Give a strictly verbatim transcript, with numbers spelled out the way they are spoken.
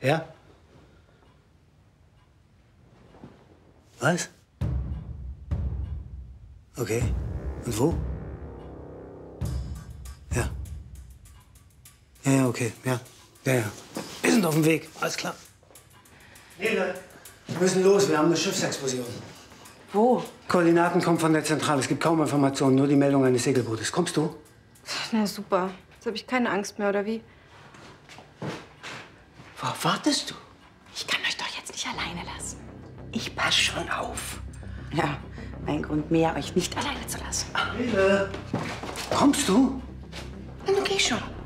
Ja? Was? Okay. Und wo? Ja. Ja, ja, okay. Ja. Ja, ja. Wir sind auf dem Weg. Alles klar. Nele, wir müssen los. Wir haben eine Schiffsexplosion. Wo? Koordinaten kommen von der Zentrale. Es gibt kaum Informationen, nur die Meldung eines Segelbootes. Kommst du? Na super. Jetzt habe ich keine Angst mehr, oder wie? Worauf wartest du? Ich kann euch doch jetzt nicht alleine lassen. Ich pass schon auf. Ja, ein Grund mehr, euch nicht alleine zu lassen. Nele, kommst du? Dann geh schon.